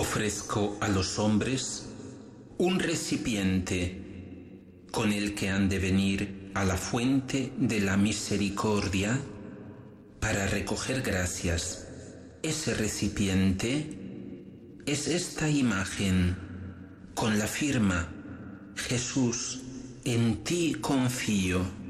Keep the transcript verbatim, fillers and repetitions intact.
ofrezco a los hombres un recipiente con el que han de venir a la fuente de la misericordia para recoger gracias. Ese recipiente es esta imagen con la firma: Jesús, en ti confío.